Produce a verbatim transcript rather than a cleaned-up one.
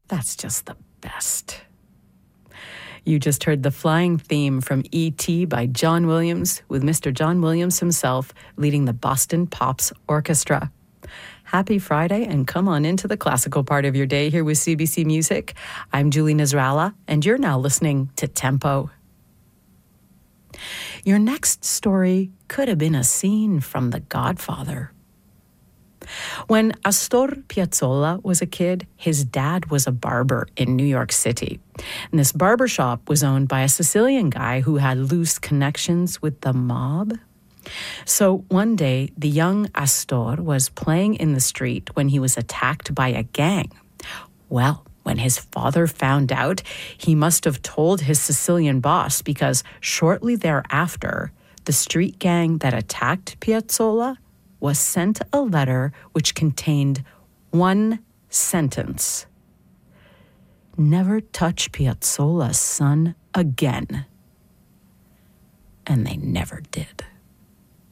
That's just the best. You just heard the flying theme from E T by John Williams, with Mister John Williams himself leading the Boston Pops Orchestra. Happy Friday, and come on into the classical part of your day here with C B C Music. I'm Julie Nasrallah, and you're now listening to Tempo. Your next story could have been a scene from The Godfather. When Astor Piazzolla was a kid, his dad was a barber in New York City. And this barber shop was owned by a Sicilian guy who had loose connections with the mob. So one day, the young Astor was playing in the street when he was attacked by a gang. Well, when his father found out, he must have told his Sicilian boss, because shortly thereafter, the street gang that attacked Piazzolla was sent a letter which contained one sentence: never touch Piazzolla's son again. And they never did.